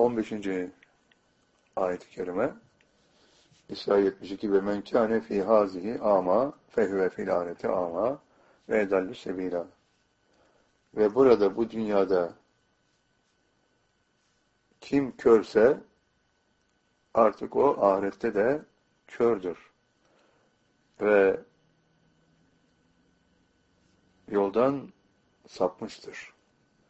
15. ayet-i kerime İsra 72 ve men kâne fî hâzihi âmâ fehüve fil âhireti âmâ ve edallü sebîlâ. Ve burada bu dünyada kim körse artık o ahirette de kördür ve yoldan sapmıştır.